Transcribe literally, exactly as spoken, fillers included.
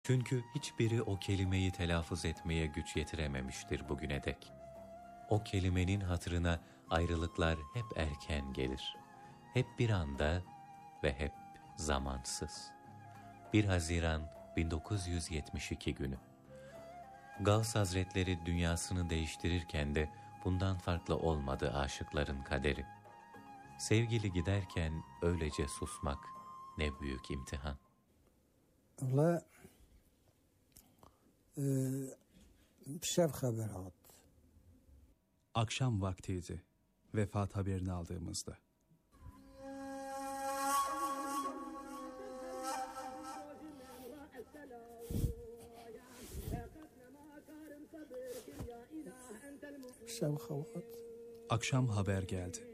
Çünkü hiçbiri o kelimeyi telaffuz etmeye güç yetirememiştir bugüne dek. O kelimenin hatırına ayrılıklar hep erken gelir. Hep bir anda ve hep zamansız. bir Haziran bin dokuz yüz yetmiş iki günü. Gavs Hazretleri dünyasını değiştirirken de bundan farklı olmadı aşıkların kaderi. Sevgili giderken öylece susmak ne büyük imtihan. Allah e, şef haber aldı. Akşam vaktiydi vefat haberini aldığımızda. Şef haber. Akşam haber geldi.